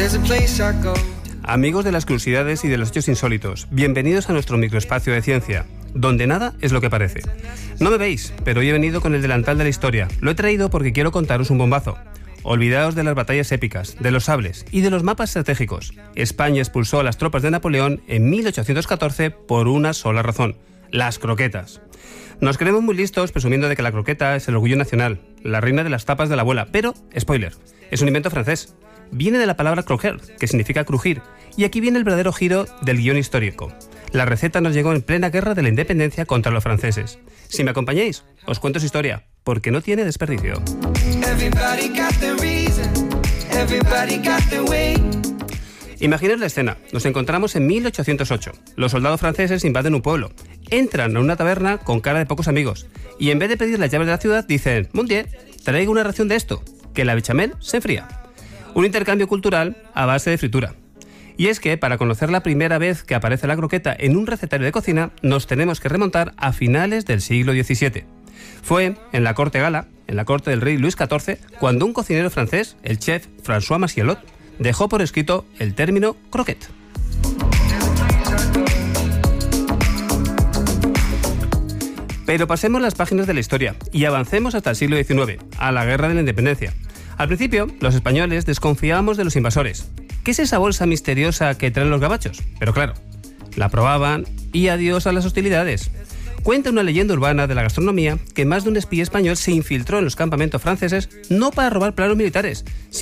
Amigos de las curiosidades y de los hechos insólitos, bienvenidos a nuestro microespacio de ciencia, donde nada es lo que parece. No me veis, pero hoy he venido con el delantal de la historia. Lo he traído porque quiero contaros un bombazo. Olvidaos de las batallas épicas, de los sables y de los mapas estratégicos. España expulsó a las tropas de Napoleón en 1814 por una sola razón: las croquetas. Nos creemos muy listos presumiendo de que la croqueta es el orgullo nacional, la reina de las tapas de la abuela, pero, spoiler, es un invento francés. Viene de la palabra croquer, que significa crujir, y aquí viene el verdadero giro del guión histórico. La receta nos llegó en plena guerra de la independencia contra los franceses. Si me acompañáis, os cuento su historia, porque no tiene desperdicio. Imaginaos la escena. Nos encontramos en 1808. Los soldados franceses invaden un pueblo. Entran a una taberna con cara de pocos amigos. Y en vez de pedir las llaves de la ciudad, dicen: «Mon Dieu, traigo una ración de esto, que la bechamel se enfría». Un intercambio cultural a base de fritura. Y es que, para conocer la primera vez que aparece la croqueta en un recetario de cocina, nos tenemos que remontar a finales del siglo XVII. Fue en la corte gala, en la corte del rey Luis XIV, cuando un cocinero francés, el chef François Massielot, dejó por escrito el término croquette. Pero pasemos las páginas de la historia y avancemos hasta el siglo XIX, a la Guerra de la Independencia. Al principio, los españoles desconfiábamos de los invasores. ¿Qué es esa bolsa misteriosa que traen los gabachos? Pero claro, la probaban y adiós a las hostilidades. Cuenta una leyenda urbana de la gastronomía que más de un espía español se infiltró en los campamentos franceses no para robar planos militares,